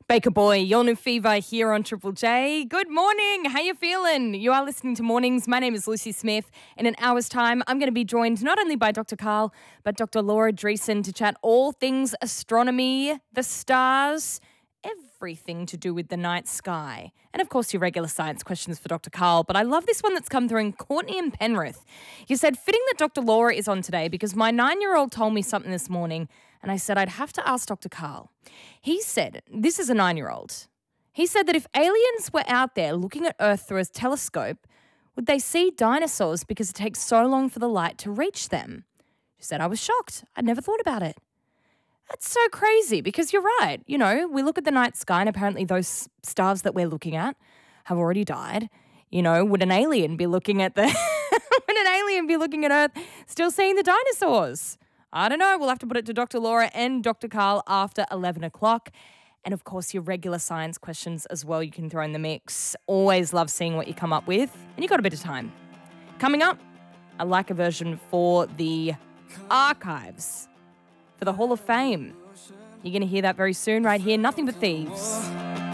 Baker Boy, Your New Fever here on Triple J. Good morning. How you feeling? You are listening to Mornings. My name is Lucy Smith. In an hour's time, I'm going to be joined not only by Dr. Carl, but Dr. Laura Dreesen to chat all things astronomy, the stars, everything to do with the night sky. And of course, your regular science questions for Dr. Carl. But I love this one that's come through in Courtney and Penrith. You said, fitting that Dr. Laura is on today because my 9-year-old told me something this morning and I said I'd have to ask Dr. Carl. He said, this is a 9-year-old. He said that if aliens were out there looking at Earth through a telescope, would they see dinosaurs because it takes so long for the light to reach them? She said, I was shocked. I'd never thought about it. That's so crazy because you're right. You know, we look at the night sky and apparently those stars that we're looking at have already died. You know, would an alien be looking at Earth still seeing the dinosaurs? I don't know. We'll have to put it to Dr. Laura and Dr. Carl after 11 o'clock. And, of course, your regular science questions as well you can throw in the mix. Always love seeing what you come up with. And you've got a bit of time. Coming up, a like a version for the archives for the Hall of Fame. You're going to hear that very soon right here. Nothing but Thieves.